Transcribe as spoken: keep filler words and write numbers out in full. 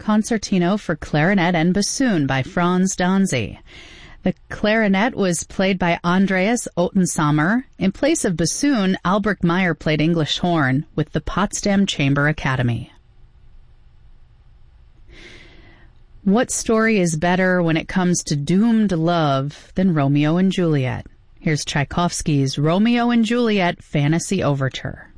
Concertino for Clarinet and Bassoon by Franz Danzi. The clarinet was played by Andreas Ottensammer. In place of bassoon, Albrecht Meyer played English horn with the Potsdam Chamber Academy. What story is better when it comes to doomed love than Romeo and Juliet? Here's Tchaikovsky's Romeo and Juliet Fantasy Overture.